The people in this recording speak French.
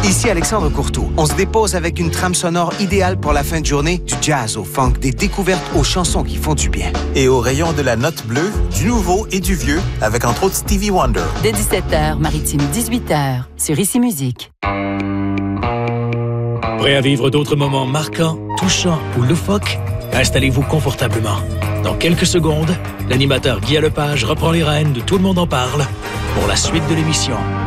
Ici Alexandre Courteau. On se dépose avec une trame sonore idéale pour la fin de journée, du jazz au funk, des découvertes aux chansons qui font du bien. Et au rayon de la note bleue, du nouveau et du vieux, avec entre autres Stevie Wonder. Dès 17h, Maritime 18h, sur Ici Musique. Prêt à vivre d'autres moments marquants, touchants ou loufoques? Installez-vous confortablement. Dans quelques secondes, l'animateur Guy Lepage reprend les rênes de Tout le monde en parle pour la suite de l'émission.